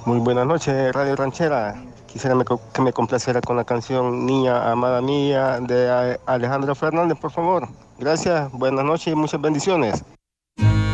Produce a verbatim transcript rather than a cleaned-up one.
Muy buenas noches, Radio Ranchera. Quisiera me co- que me complaciera con la canción Niña Amada Mía de A- Alejandro Fernández, por favor. Gracias, buenas noches y muchas bendiciones.